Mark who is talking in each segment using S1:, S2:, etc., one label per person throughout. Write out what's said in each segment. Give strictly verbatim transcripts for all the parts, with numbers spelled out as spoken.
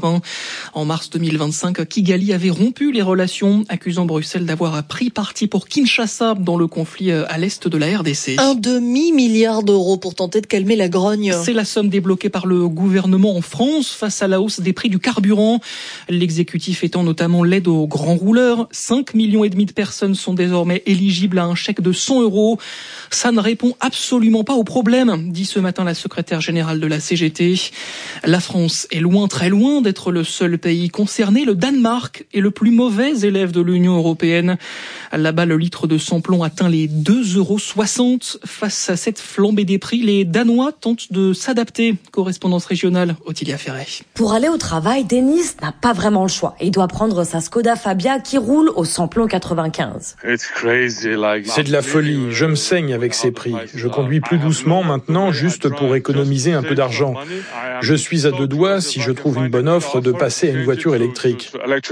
S1: quatre-vingts. En mars deux mille vingt-cinq, Kigali avait rompu les relations, accusant Bruxelles d'avoir pris parti pour Kinshasa dans le conflit à l'est de la R D C.
S2: Un demi-milliard d'euros pour tenter de calmer la grogne.
S1: C'est la somme débloquée par le gouvernement en France face à la hausse des prix du carburant. L'exécutif étend notamment l'aide aux grands rouleurs. cinq millions et demi de personnes sont désormais éligibles à un chèque de cent euros. Ça ne répond absolument pas au problème, dit ce matin la secrétaire générale de la C G T. La France est loin, très loin d'être le seul pays concerné. Le Danemark est le plus mauvais élève de l'Union européenne. Là-bas, le litre de sans-plomb atteint les deux euros soixante. Face à cette flambée des prix, les Danois tentent de s'adapter. Correspondance régionale, Ottilia Ferret.
S3: Pour aller au travail, Denis n'a pas vraiment le choix. Il doit prendre sa Skoda Fabia qui roule au sans-plomb quatre-vingt-quinze.
S4: C'est de la folie. Je me saigne avec ces prix. Je conduis plus doucement maintenant, juste pour économiser un peu d'argent. Je suis à deux doigts, si je trouve une bonne offre, de passer à une voiture électrique.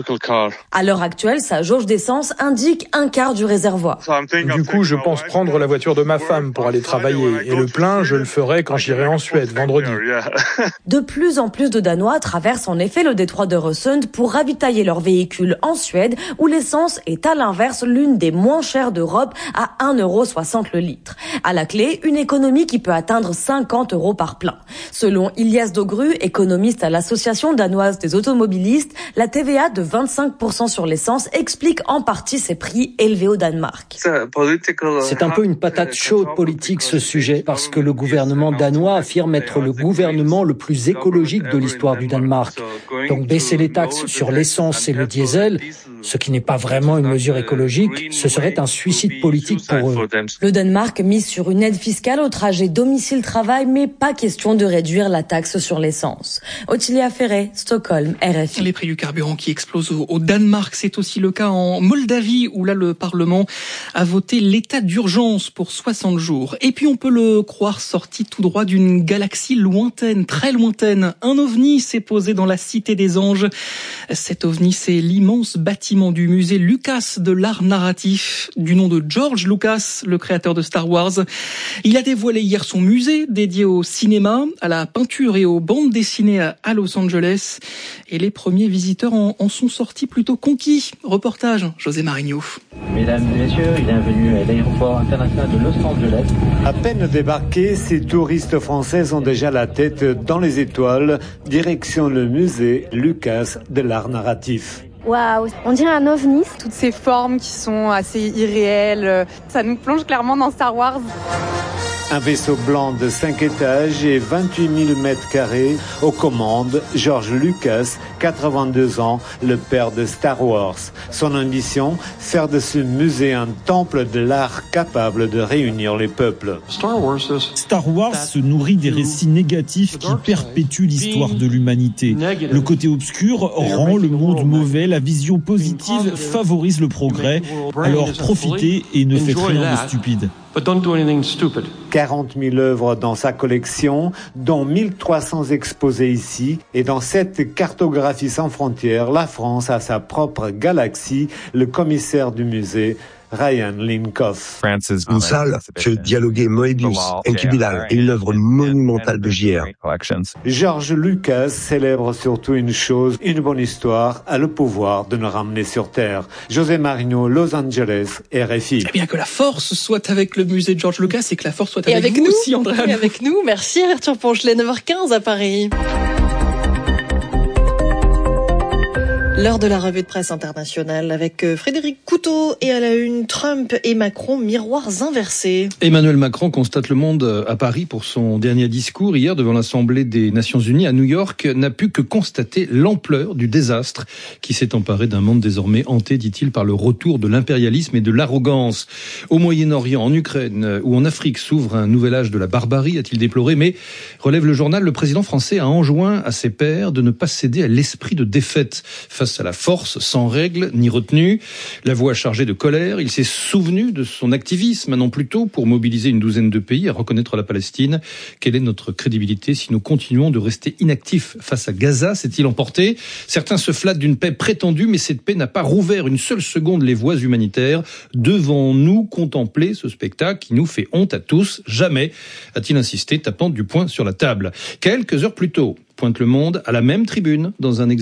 S3: À l'heure actuelle, sa jauge d'essence indique un quart du réservoir.
S4: Du coup, je pense prendre la voiture de ma femme pour aller travailler. Et le plein, je le ferai quand j'irai en Suède, vendredi.
S3: De plus en plus de Danois traversent en effet le détroit d'Öresund pour ravitailler leurs véhicules en Suède, où l'essence est à l'inverse l'une des moins chères d'Europe, à un euro soixante le litre. À la clé, une économie qui peut atteindre cinquante euros par plein. Selon Ilias Dogru, économiste à l'Association danoise des automobilistes, la T V A de vingt-cinq pour cent sur l'essence explique en partie ces prix élevés au Danemark.
S5: C'est un peu une patate chaude politique ce sujet, parce que le gouvernement danois affirme être le gouvernement le plus écologique de l'histoire du Danemark. Donc baisser les taxes sur l'essence et le diesel, ce qui n'est pas vraiment une mesure écologique, ce serait un suicide politique pour eux.
S3: Le Danemark mise sur une aide fiscale au trajet domicile-travail, mais pas question de réduire la taxe sur l'essence. Ottilia Ferret, Stockholm, R F I.
S1: Les prix du carburant qui explosent au Danemark, c'est aussi le cas en Moldavie, où là le Parlement a voté l'état d'urgence pour soixante jours. Et puis on peut le croire sorti tout droit d'une galaxie lointaine, très lointaine. Un ovni s'est posé dans la Cité des Anges. Cet ovni, c'est l'immense bâtiment du musée Lucas de l'art narratif, du nom de George Lucas, le créateur de Star Wars. Il a dévoilé hier son musée dédié au cinéma, à la peinture et aux bandes dessinées à Los Angeles. Et les premiers visiteurs en, en sont sortis plutôt conquis. Reportage, José Marigno.
S6: Mesdames et messieurs, bienvenue à l'aéroport international de Los Angeles.
S7: À peine débarqués, ces touristes français ont déjà la tête dans les étoiles, direction le musée Lucas de l'art narratif.
S8: Waouh, on dirait un ovni.
S9: Toutes ces formes qui sont assez irréelles, ça nous plonge clairement dans Star Wars.
S7: Un vaisseau blanc de cinq étages et vingt-huit mille mètres carrés. Aux commandes, George Lucas, quatre-vingt-deux ans, le père de Star Wars. Son ambition, faire de ce musée un temple de l'art capable de réunir les peuples.
S10: Star Wars se nourrit des récits négatifs qui perpétuent l'histoire de l'humanité. Le côté obscur rend le monde mauvais, la vision positive favorise le progrès. Alors profitez et ne faites rien de stupide.
S7: quarante mille œuvres dans sa collection, dont mille trois cents exposées ici. Et dans cette cartographie sans frontières, la France a sa propre galaxie. Le commissaire du musée, Ryan Linkoff.
S11: Une salle fait dialoguer Moebius, Incubilal et une œuvre monumentale de J R.
S7: George Lucas célèbre surtout une chose, une bonne histoire a le pouvoir de nous ramener sur Terre. José Marino, Los Angeles, R F I.
S1: Eh bien, que la force soit avec le musée de George Lucas et que la force soit avec,
S2: et avec
S1: vous
S2: nous
S1: aussi, Andréane.
S2: Et avec nous, merci Arthur Ponchelet, neuf heures quinze à Paris. L'heure de la revue de presse internationale avec Frédéric Couteau et à la une, Trump et Macron, miroirs inversés.
S12: Emmanuel Macron constate le monde à Paris pour son dernier discours hier devant l'Assemblée des Nations Unies à New York, n'a pu que constater l'ampleur du désastre qui s'est emparé d'un monde désormais hanté, dit-il, par le retour de l'impérialisme et de l'arrogance. Au Moyen-Orient, en Ukraine ou en Afrique s'ouvre un nouvel âge de la barbarie, a-t-il déploré, mais relève le journal, le président français a enjoint à ses pairs de ne pas céder à l'esprit de défaite face à la force, sans règle ni retenue. La voix chargée de colère, il s'est souvenu de son activisme un an plus tôt pour mobiliser une douzaine de pays à reconnaître la Palestine. Quelle est notre crédibilité si nous continuons de rester inactifs face à Gaza, s'est-il emporté? Certains se flattent d'une paix prétendue, mais cette paix n'a pas rouvert une seule seconde les voies humanitaires. Devons-nous contempler ce spectacle qui nous fait honte à tous? Jamais, a-t-il insisté, tapant du poing sur la table. Quelques heures plus tôt, pointe Le Monde à la même tribune dans un exercice